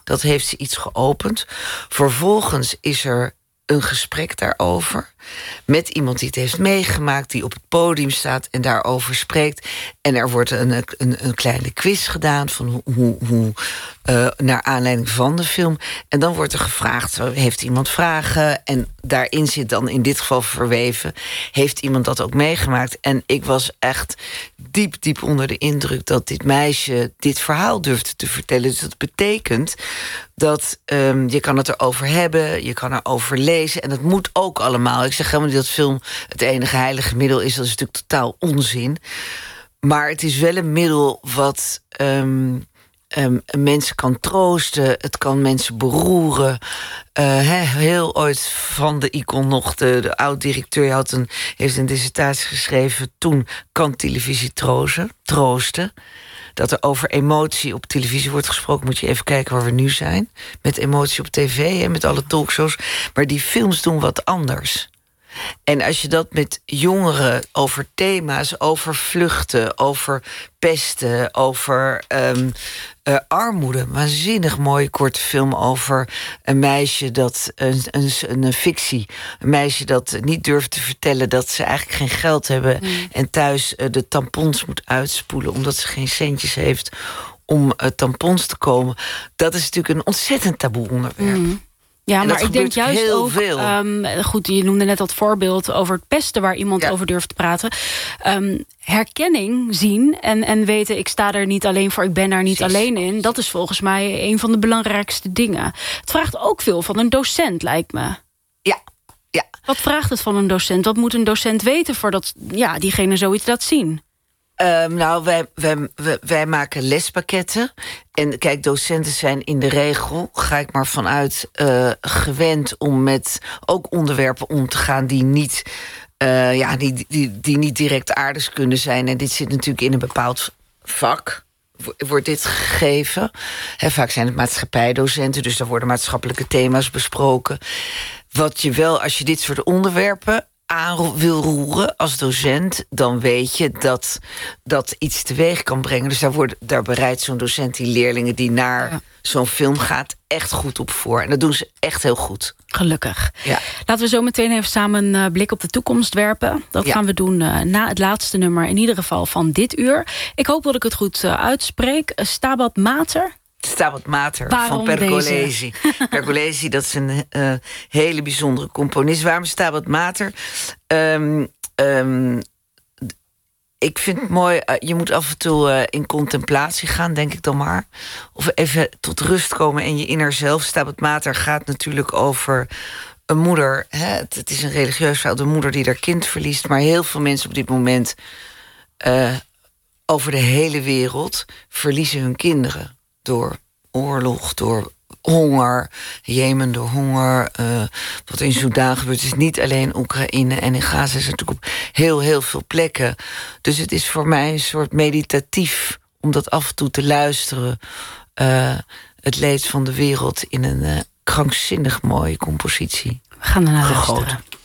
Dat heeft ze iets geopend. Vervolgens is er een gesprek daarover met iemand die het heeft meegemaakt, die op het podium staat en daarover spreekt. En er wordt een kleine quiz gedaan van hoe naar aanleiding van de film. En dan wordt er gevraagd, heeft iemand vragen? En daarin zit dan in dit geval verweven, heeft iemand dat ook meegemaakt? En ik was echt diep onder de indruk dat dit meisje dit verhaal durfde te vertellen. Dus dat betekent dat je kan het erover hebben, je kan erover lezen. En dat moet ook allemaal. Ik zeg helemaal niet dat film het enige heilige middel is. Dat is natuurlijk totaal onzin. Maar het is wel een middel wat mensen kan troosten. Het kan mensen beroeren. Heel ooit van de icon nog, de oud-directeur heeft een dissertatie geschreven. Toen kan televisie troosten. Dat er over emotie op televisie wordt gesproken, moet je even kijken waar we nu zijn. Met emotie op tv en met alle talkshows. Maar die films doen wat anders. En als je dat met jongeren over thema's, over vluchten, over pesten, over armoede. Waanzinnig mooie korte film over een meisje dat een fictie. Een meisje dat niet durft te vertellen dat ze eigenlijk geen geld hebben en thuis de tampons moet uitspoelen omdat ze geen centjes heeft om tampons te komen. Dat is natuurlijk een ontzettend taboe onderwerp. Ja, maar ik denk juist heel ook, veel. Goed, je noemde net dat voorbeeld over het pesten waar iemand over durft te praten. Herkenning zien en weten, ik sta er niet alleen voor, ik ben daar niet alleen in. Dat is volgens mij een van de belangrijkste dingen. Het vraagt ook veel van een docent, lijkt me. Ja. Wat vraagt het van een docent? Wat moet een docent weten voordat diegene zoiets laat zien? Wij maken lespakketten. En kijk, docenten zijn in de regel, ga ik maar vanuit, gewend om met ook onderwerpen om te gaan die niet, die niet direct aardrijkskunde zijn. En dit zit natuurlijk in een bepaald vak. Wordt dit gegeven. Vaak zijn het maatschappij-docenten, dus daar worden maatschappelijke thema's besproken. Wat je wel, als je dit soort onderwerpen aan wil roeren als docent, dan weet je dat iets teweeg kan brengen. Dus daar bereidt zo'n docent die leerlingen die naar zo'n film gaat echt goed op voor. En dat doen ze echt heel goed. Gelukkig. Ja. Laten we zo meteen even samen een blik op de toekomst werpen. Dat gaan we doen na het laatste nummer, in ieder geval van dit uur. Ik hoop dat ik het goed uitspreek. Stabat Mater. Stabat Mater van Pergolesi. Pergolesi, dat is een hele bijzondere componist. Waarom Stabat Mater? Ik vind het mooi, je moet af en toe in contemplatie gaan, denk ik dan maar. Of even tot rust komen in je inner zelf. Stabat Mater gaat natuurlijk over een moeder. Het is een religieus verhaal, de moeder die haar kind verliest. Maar heel veel mensen op dit moment over de hele wereld verliezen hun kinderen. Door oorlog, door honger, Jemen door honger. Wat in Soedan gebeurt is niet alleen Oekraïne. En in Gaza is het natuurlijk op heel veel plekken. Dus het is voor mij een soort meditatief om dat af en toe te luisteren. Het leed van de wereld in een krankzinnig mooie compositie. We gaan ernaar luisteren.